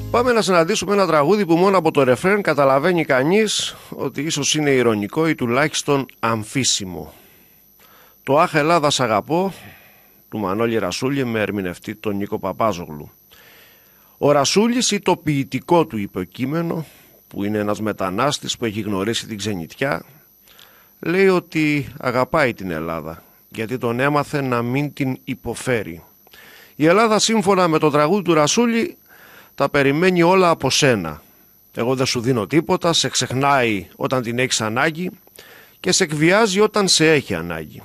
Πάμε να συναντήσουμε ένα τραγούδι που μόνο από το ρεφρέν καταλαβαίνει κανείς ότι ίσως είναι ειρωνικό ή τουλάχιστον αμφίσιμο. Το «Αχ Ελλάδα σ' αγαπώ» του Μανώλη Ρασούλη με ερμηνευτή τον Νίκο Παπάζογλου. Ο Ρασούλης ή το ποιητικό του υποκείμενο, που είναι ένας μετανάστης που έχει γνωρίσει την ξενιτιά, λέει ότι αγαπάει την Ελλάδα γιατί τον έμαθε να μην την υποφέρει. Η Ελλάδα, σύμφωνα με το τραγούδι του Ρασούλη, τα περιμένει όλα από σένα. Εγώ δεν σου δίνω τίποτα, σε ξεχνάει όταν την έχεις ανάγκη και σε εκβιάζει όταν σε έχει ανάγκη.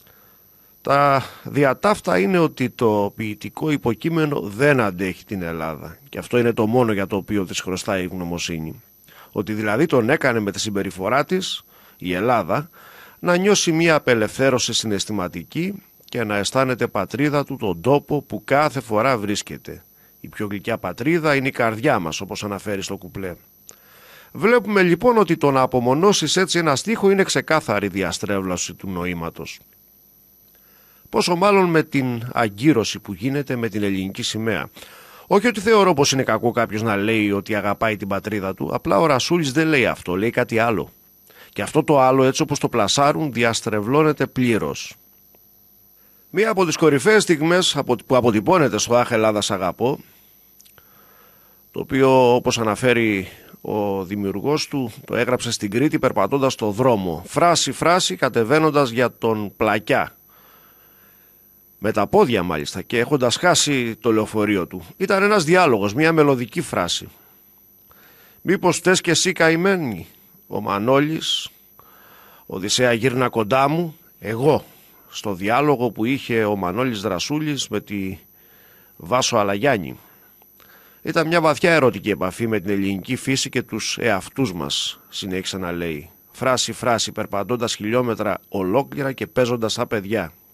Τα διατάφτα είναι ότι το ποιητικό υποκείμενο δεν αντέχει την Ελλάδα και αυτό είναι το μόνο για το οποίο της χρωστάει η γνωμοσύνη. Ότι δηλαδή τον έκανε με τη συμπεριφορά της, η Ελλάδα, να νιώσει μια απελευθέρωση συναισθηματική και να αισθάνεται πατρίδα του τον τόπο που κάθε φορά βρίσκεται. Η πιο γλυκιά πατρίδα είναι η καρδιά μας, όπως αναφέρει στο κουπλέ. Βλέπουμε λοιπόν ότι το να απομονώσεις έτσι ένα στίχο είναι ξεκάθαρη διαστρέβλωση του νοήματος. Πόσο μάλλον με την αγκύρωση που γίνεται με την ελληνική σημαία. Όχι ότι θεωρώ πως είναι κακό κάποιος να λέει ότι αγαπάει την πατρίδα του, απλά ο Ρασούλης δεν λέει αυτό, λέει κάτι άλλο. Και αυτό το άλλο, έτσι όπως το πλασάρουν, διαστρεβλώνεται πλήρως. Μία από τις κορυφαίες στιγμές που αποτυπώνεται στο «Αχ Ελλάδα σ' αγαπώ», το οποίο όπως αναφέρει ο δημιουργός του, το έγραψε στην Κρήτη περπατώντας στο δρόμο, φράση κατεβαίνοντας για τον Πλακιά, με τα πόδια μάλιστα και έχοντας χάσει το λεωφορείο του. Ήταν ένας διάλογος, μια μελωδική φράση. «Μήπως φταίς και εσύ καημένη, ο Μανώλης, Οδυσσέα γύρνα κοντά μου», εγώ, στο διάλογο που είχε ο Μανώλης Δρασούλης με τη Βάσο Αλαγιάννη. Ήταν μια βαθιά ερωτική επαφή με την ελληνική φύση και τους εαυτούς μας, συνέχισε να λέει. Φράση περπατώντας χιλιόμετρα ολόκληρα και παίζοντας σαν παιδιά.